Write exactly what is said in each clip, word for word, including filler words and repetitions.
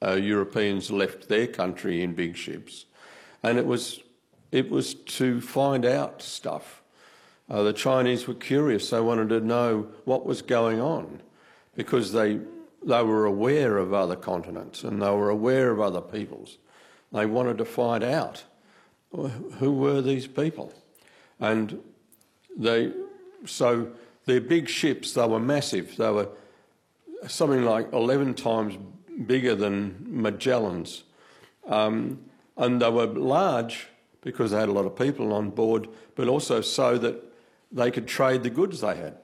uh, Europeans left their country in big ships, and it was it was to find out stuff. Uh, the Chinese were curious; they wanted to know what was going on, because they they were aware of other continents and they were aware of other peoples. They wanted to find out who were these people, and they so their big ships, they were massive. They were something like eleven times bigger than Magellan's, um, and they were large because they had a lot of people on board, but also so that they could trade the goods they had.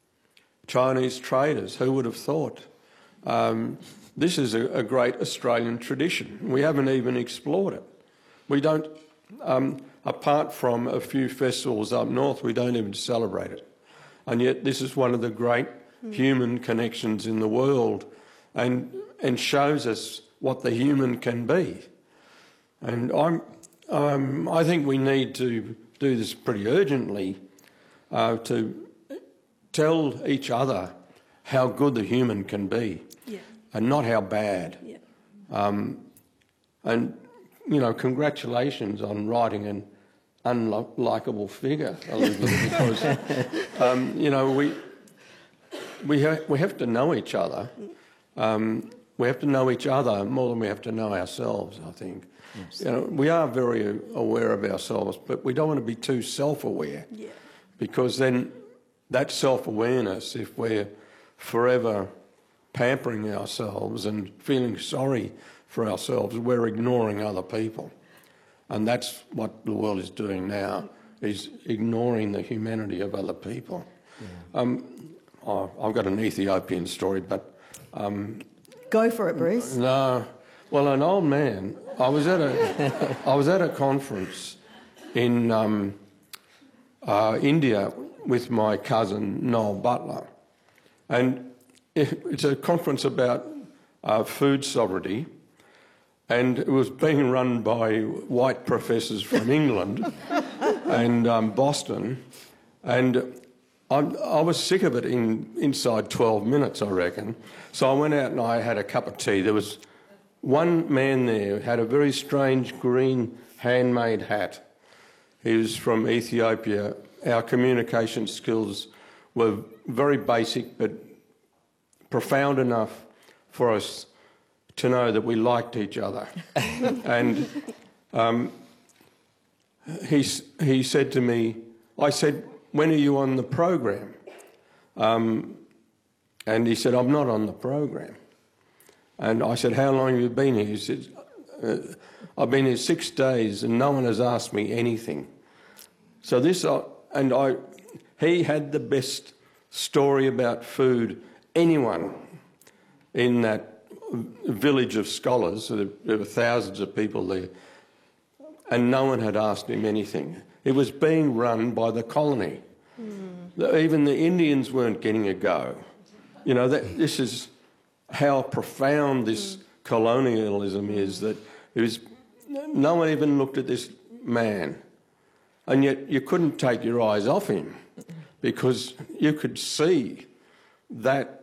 Chinese traders, who would have thought? Um, this is a, a great Australian tradition. We haven't even explored it. We don't, um, apart from a few festivals up north, we don't even celebrate it. And yet this is one of the great mm. human connections in the world, and, and shows us what the human can be. And I'm, um, I think we need to do this pretty urgently, uh, to tell each other how good the human can be, yeah. and not how bad. Yeah. Um, and, you know, congratulations on writing an unlikable figure, Elizabeth, because, um, you know, we, we, ha we have to know each other. Um, we have to know each other more than we have to know ourselves, I think. Yes. You know, we are very aware of ourselves, but we don't want to be too self-aware, yeah. because then that self-awareness, if we're forever pampering ourselves and feeling sorry for ourselves, we're ignoring other people. And that's what the world is doing now, is ignoring the humanity of other people. Yeah. Um, oh, I've got an Ethiopian story, but... Um, Go for it, Bruce. No. Well, an old man, I was at a, I was at a conference in um, uh, India with my cousin, Noel Butler. And it's a conference about uh, food sovereignty, and it was being run by white professors from England and um, Boston, and I, I was sick of it in, inside twelve minutes, I reckon. So I went out and I had a cup of tea. There was one man there who had a very strange green handmade hat. He was from Ethiopia. Our communication skills were very basic but profound enough for us to know that we liked each other. And um, he, he said to me, I said, when are you on the program? Um, and he said, I'm not on the program. And I said, how long have you been here? He said, uh, I've been here six days and no one has asked me anything. So this, uh, and I, he had the best story about food anyone in that village of scholars. There were thousands of people there, and no one had asked him anything. It was being run by the colony. Mm. Even the Indians weren't getting a go. You know, that, this is how profound this mm. colonialism is, that it was, no one even looked at this man, and yet you couldn't take your eyes off him because you could see that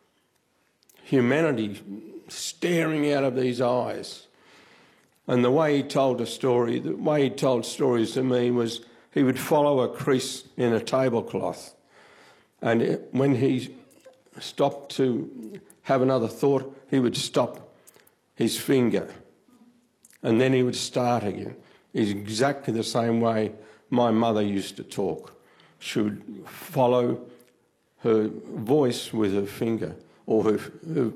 humanity staring out of these eyes. And the way he told a story, the way he told stories to me was he would follow a crease in a tablecloth, and it, when he stopped to have another thought, he would stop his finger and then he would start again. It's exactly the same way my mother used to talk. She would follow her voice with her finger, or her, her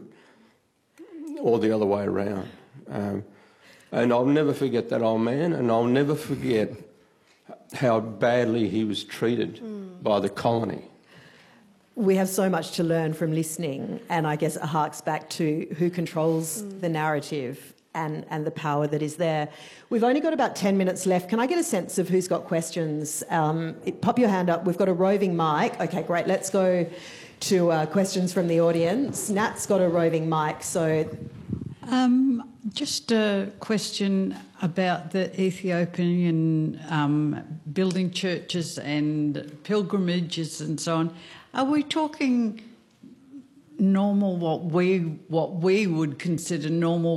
or the other way around. Um, and I'll never forget that old man, and I'll never forget how badly he was treated mm. by the colony. We have so much to learn from listening, and I guess it harks back to who controls mm. the narrative and, and the power that is there. We've only got about ten minutes left. Can I get a sense of who's got questions? Um, pop your hand up. We've got a roving mic. Okay, great. Let's go to uh, questions from the audience. Nat's got a roving mic, so... Um, just a question about the Ethiopian um, building churches and pilgrimages and so on. Are we talking normal, what we what we would consider normal